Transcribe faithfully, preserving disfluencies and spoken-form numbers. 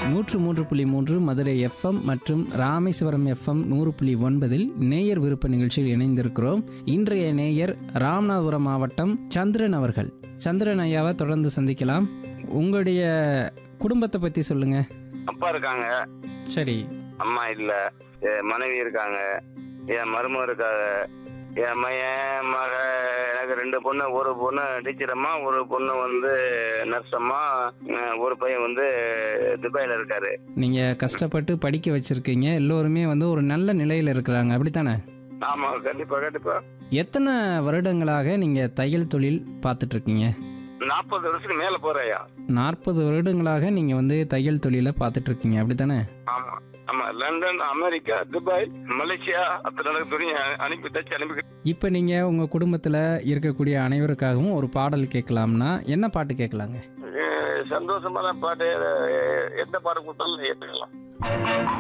நூற்று மூன்று புள்ளி மூன்று மதுரை எஃப்எம் மற்றும் ராமேஸ்வரம் எஃப்எம் நூறு புள்ளி ஒன்பதில் நேயர் விருப்ப நிகழ்ச்சியில் இணைந்திருக்கிறோம். இன்றைய நேயர் ராமநாதபுரம் மாவட்டம் சந்திரன் அவர்கள். சந்திரன் ஐயாவை தொடர்ந்து சந்திக்கலாம். உங்களுடைய குடும்பத்தை பற்றி சொல்லுங்க. அப்பா இருக்காங்க, சரி. அம்மா இல்ல, என் மனைவி இருக்காங்க, என் மருமக இருக்காங்க, என் என் மக, எனக்கு ரெண்டு பொண்ணு, ஒரு பொண்ணு டீச்சர் அம்மா, ஒரு பொண்ணு வந்து நர்ஸ் அம்மா, ஒரு பையன் வந்து துபாயில இருக்காரு. நீங்க கஷ்டப்பட்டு படிக்க வச்சிருக்கீங்க, எல்லோருமே வந்து ஒரு நல்ல நிலையில இருக்கிறாங்க, அப்படித்தானே? ஆமா, கண்டிப்பா கண்டிப்பா. எத்தனை வருடங்களாக நீங்க தையல் தொழில் பார்த்துட்டு இருக்கீங்க? நாற்பது வருஷத்துக்கு மேல போறையா. நாற்பது வருடங்களாக நீங்க வந்து தையல் தொழிலை பார்த்துட்டு இருக்கீங்க, அப்படித்தானே? ஆமா ஆமா. லண்டன், அமெரிக்கா, துபாய், மலேசியா, அத்தனை துணி அனுப்பி தச்சு அனுப்பி. இப்போ நீங்க உங்க குடும்பத்துல இருக்கக்கூடிய அனைவருக்காகவும் ஒரு பாடல் கேட்கலாம்னா என்ன பாட்டு கேட்கலாங்க? சந்தோஷமான பாட்டு, எந்த பாட்டு கொடுத்தாலும் ஏற்றுக்கலாம்.